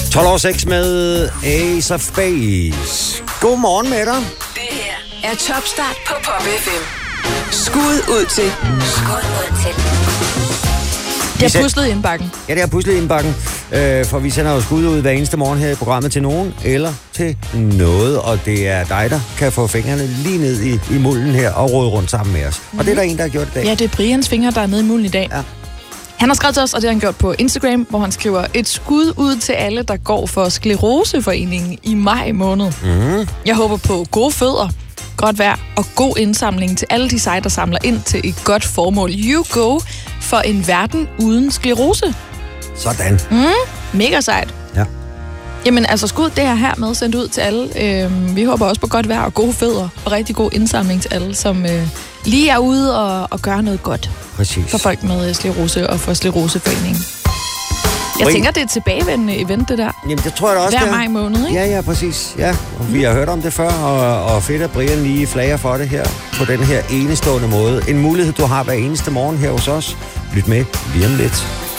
12:06 med Ace of Base. Godmorgen med dig. Det her er Topstart på Pop FM. Skud ud til. Det har puslet i indbakken. Ja, det har puslet i indbakken. For vi sender jo skud ud hver eneste morgen her i programmet til nogen eller til noget. Og det er dig, der kan få fingrene lige ned i mulden her og rode rundt sammen med os. Og det er der en, der har gjort i dag. Ja, det er Brians fingre, der er nede i mulden i dag. Ja. Han har skrevet til os, og det har han gjort på Instagram, hvor han skriver et skud ud til alle, der går for Skleroseforeningen i maj måned. Jeg håber på gode fødder, godt vejr og god indsamling til alle de sejre, der samler ind til et godt formål. You go for en verden uden sklerose. Sådan. Mega sejt. Ja. Jamen altså skud det her med sendt ud til alle. Vi håber også på godt vejr og gode fødder og rigtig god indsamling til alle, som lige er ude og gøre noget godt. Præcis. For folk med sklerose og for Skleroseforeningen. Jeg tænker, det er et tilbagevendende event, det der. Jamen, det tror jeg da også, hver maj måned, ikke? Ja, præcis. Ja, og vi har hørt om det før, og fedt at Brian lige flager for det her på den her enestående måde. En mulighed, du har hver eneste morgen her hos os. Lyt med lige om lidt.